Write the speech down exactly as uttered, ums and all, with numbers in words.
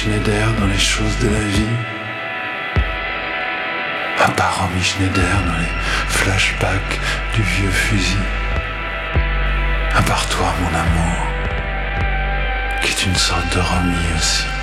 Schneider dans les choses de la vie. À part Romy Schneider dans les flashbacks du vieux fusil. À part toi, mon amour, qui est une sorte de Romy aussi.